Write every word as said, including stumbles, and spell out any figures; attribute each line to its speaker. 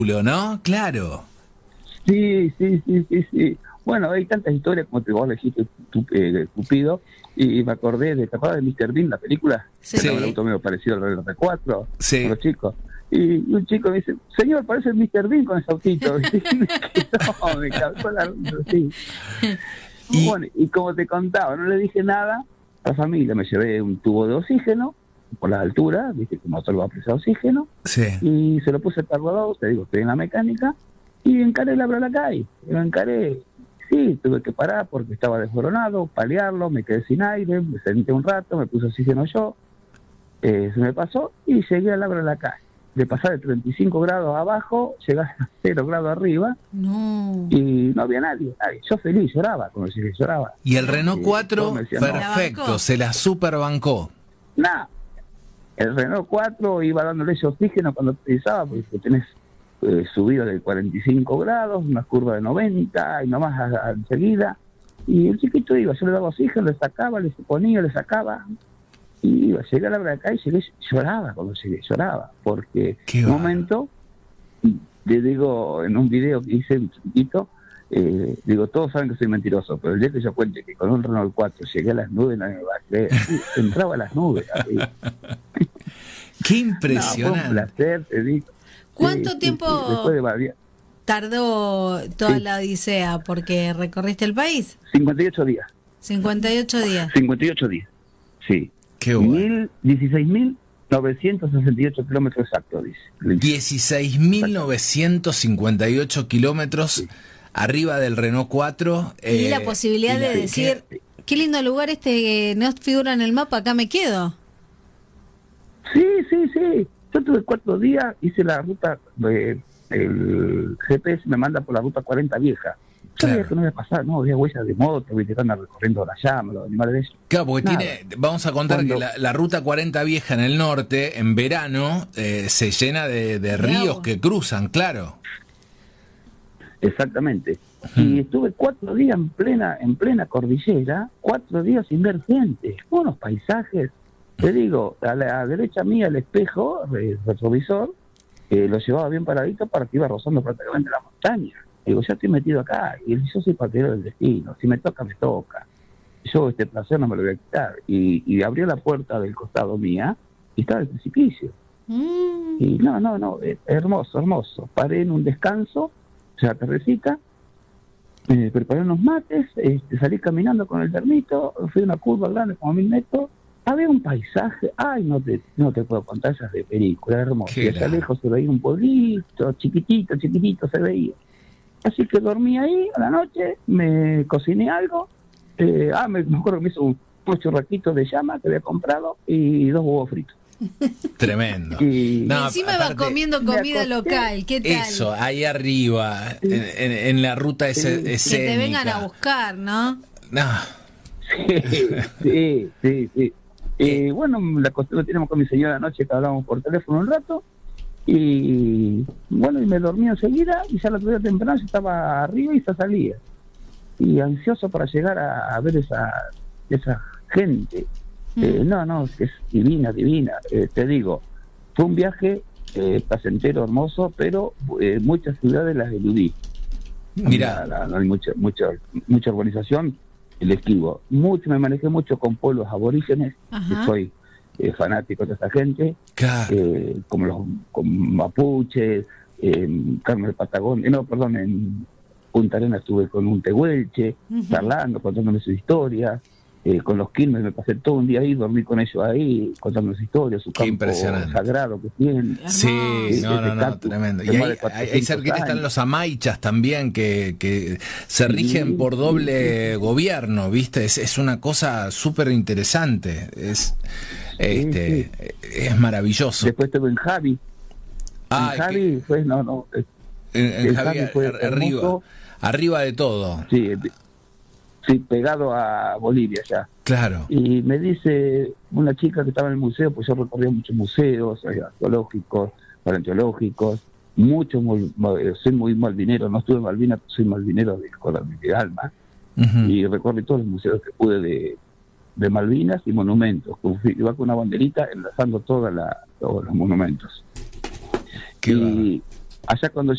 Speaker 1: ¿no? Claro.
Speaker 2: Sí, sí, sí, sí, sí. Bueno, hay tantas historias como te vos le dijiste tú, eh, Cupido, y me acordé de, ¿te acuerdas de míster Bean, la película?
Speaker 1: Sí.
Speaker 2: Que estaba el auto medio parecido al R cuatro,
Speaker 1: Sí.
Speaker 2: con los chicos. Y un chico me dice, señor, parece el míster Bean con ese autito. Y no, me causó la sí.
Speaker 1: Y,
Speaker 2: Bueno, y como te contaba, no le dije nada a la familia, me llevé un tubo de oxígeno por las alturas, viste que el motor va a presar oxígeno,
Speaker 1: sí.
Speaker 2: y se lo puse al cargador, te digo, estoy en la mecánica, y encaré la Blacay, lo encaré, sí, tuve que parar porque estaba desboronado, palearlo, me quedé sin aire, me senté un rato, me puse oxígeno yo, eh, se me pasó, y llegué a la Blacay. De pasar de treinta y cinco grados abajo, llegar a cero grados arriba,
Speaker 3: no.
Speaker 2: y no había nadie, nadie. Yo feliz, lloraba, como si lloraba.
Speaker 1: Y el Renault
Speaker 2: Y
Speaker 1: cuatro,
Speaker 2: todos me decían,
Speaker 1: perfecto,
Speaker 3: no.
Speaker 1: se la superbancó.
Speaker 2: Nada, el Renault cuatro iba dándole ese oxígeno cuando precisaba, porque tenés eh, subida de cuarenta y cinco grados, una curva de noventa, y nomás a- a- enseguida, y el chiquito iba, yo le daba oxígeno, le sacaba, le ponía, le sacaba, y iba, llegué a la Blacay, llegué, lloraba cuando llegué, lloraba, porque
Speaker 1: Qué
Speaker 2: en un
Speaker 1: bárbaro.
Speaker 2: momento, le digo, en un video que hice un chiquito, eh, digo, todos saben que soy mentiroso, pero el día que yo cuente que con un Renault cuatro llegué a las nubes, nadie me va a creer. Sí, entraba a las nubes. Así.
Speaker 1: Qué
Speaker 2: No, fue un
Speaker 1: impresionante.
Speaker 2: placer, te digo.
Speaker 3: ¿Cuánto
Speaker 2: Sí, sí,
Speaker 3: tiempo
Speaker 2: sí. Después de varias-
Speaker 3: tardó toda
Speaker 2: Sí.
Speaker 3: la odisea? Porque recorriste el país.
Speaker 2: cincuenta y ocho días.
Speaker 3: cincuenta y ocho días.
Speaker 2: cincuenta y ocho días. Sí.
Speaker 1: Qué bueno.
Speaker 2: Mil, dieciséis mil novecientos sesenta y ocho kilómetros exactos, dice.
Speaker 1: dieciséis mil novecientos cincuenta y ocho kilómetros
Speaker 2: Sí.
Speaker 1: arriba del Renault cuatro.
Speaker 3: Y
Speaker 1: eh,
Speaker 3: la posibilidad
Speaker 1: y
Speaker 3: de
Speaker 1: la-
Speaker 3: decir,
Speaker 1: ¿qué?
Speaker 3: qué lindo lugar este, no figura en el mapa, acá me quedo.
Speaker 2: Sí, sí, sí. Yo tuve cuatro días, hice la ruta, eh, el G P S me manda por la ruta cuarenta vieja. Yo
Speaker 1: Claro.
Speaker 2: veía que no iba a pasar, no, había huellas de moto, viste, que andan recorriendo la llama, los animales de eso.
Speaker 1: Claro, porque
Speaker 2: Nada.
Speaker 1: tiene, vamos a contar
Speaker 2: Cuando-
Speaker 1: que la, la ruta cuarenta vieja en el norte, en verano, eh, se llena de, de ríos
Speaker 3: agua.
Speaker 1: que cruzan, claro.
Speaker 2: Exactamente. Y estuve cuatro días en plena, en plena cordillera, cuatro días sin ver gente, unos paisajes. Te digo, a la derecha mía el espejo, el retrovisor, eh, lo llevaba bien paradito para que iba rozando prácticamente la montaña. Digo, ya estoy metido acá, y yo soy partidario del destino, si me toca, me toca. Yo este placer no me lo voy a quitar. Y, y abrió la puerta del costado mía, y estaba el precipicio.
Speaker 3: Mm.
Speaker 2: Y no, no, no, eh, hermoso, hermoso. Paré en un descanso, o sea, tardecita, eh, preparé unos mates, este, salí caminando con el termito, fui a una curva grande como mil metros, había un paisaje, ay, no te no te puedo contar, esas de película, hermoso.
Speaker 1: Qué
Speaker 2: Y allá
Speaker 1: grande.
Speaker 2: lejos se veía un pueblito, chiquitito, chiquitito se veía. Así que dormí ahí a la noche, me cociné algo, eh, ah, me, me acuerdo que me hizo un, unos churraquitos de llama que había comprado y dos huevos fritos.
Speaker 1: Tremendo.
Speaker 2: Y-
Speaker 1: No,
Speaker 3: Encima va
Speaker 1: aparte,
Speaker 3: comiendo
Speaker 2: me
Speaker 3: comida
Speaker 2: acosté-
Speaker 3: local, ¿qué tal?
Speaker 1: eso, ahí arriba, en, en- en la ruta ese-
Speaker 2: Sí.
Speaker 3: Que
Speaker 1: escénica.
Speaker 3: te vengan a buscar, ¿no?
Speaker 1: No,
Speaker 2: Sí, sí, sí, sí.
Speaker 1: Eh.
Speaker 2: Y bueno, la costumbre tenemos con mi señora anoche que hablamos por teléfono un rato. Y bueno, y me dormí enseguida y ya la otro día temprano ya estaba arriba y ya salía. Y ansioso para llegar a, a ver esa esa gente.
Speaker 3: Mm.
Speaker 2: Eh, no, no, es divina, divina. Eh, te digo, fue un viaje eh, placentero, hermoso, pero eh, muchas ciudades las eludí.
Speaker 1: mira,
Speaker 2: La- la- no hay mucha, mucha, mucha urbanización, el esquivo. Mucho, me manejé mucho con pueblos aborígenes,
Speaker 3: Ajá.
Speaker 2: que soy eh, fanático de esta gente,
Speaker 1: claro,
Speaker 2: eh, como los con mapuches, en Carmen del Patagón, eh, no, perdón, en Punta Arenas estuve con un tehuelche,
Speaker 3: Ujú.
Speaker 2: charlando, contándome su historia. Eh, con los quilmes me pasé todo un día ahí, dormí con ellos ahí, contando su historia, su
Speaker 1: Qué
Speaker 2: campo
Speaker 1: impresionante.
Speaker 2: sagrado que tienen.
Speaker 1: sí,
Speaker 3: Hermoso.
Speaker 1: no, no,
Speaker 2: Ese
Speaker 1: no,
Speaker 2: cactus
Speaker 1: tremendo.
Speaker 2: de
Speaker 1: Y
Speaker 2: más
Speaker 1: ahí,
Speaker 2: de
Speaker 1: ahí,
Speaker 2: cuatrocientos
Speaker 1: ahí cerquita están
Speaker 2: años.
Speaker 1: los amaichas también, que, que se
Speaker 2: Sí,
Speaker 1: rigen por
Speaker 2: sí,
Speaker 1: doble
Speaker 2: sí, sí.
Speaker 1: gobierno, ¿viste? Es, es una cosa súper interesante, es, este, es maravilloso.
Speaker 2: Después estuve en Javi.
Speaker 1: Ay,
Speaker 2: en Javi fue, no, no, eh,
Speaker 1: En, en
Speaker 2: el
Speaker 1: Javi,
Speaker 2: Javi fue
Speaker 1: ar- arriba,
Speaker 2: hermoso.
Speaker 1: arriba de todo,
Speaker 2: Sí, eh, sí, pegado a Bolivia ya.
Speaker 1: claro.
Speaker 2: Y me dice una chica que estaba en el museo, pues yo recorría muchos museos eh, arqueológicos, paleontológicos, muchos, muy- eh, soy muy malvinero, no estuve en Malvinas, soy malvinero de, de, de alma,
Speaker 1: Ujú.
Speaker 2: y recorrí todos los museos que pude de, de Malvinas y monumentos. Fui- Iba con una banderita enlazando toda la, todos los monumentos.
Speaker 1: Qué
Speaker 2: Y allá cuando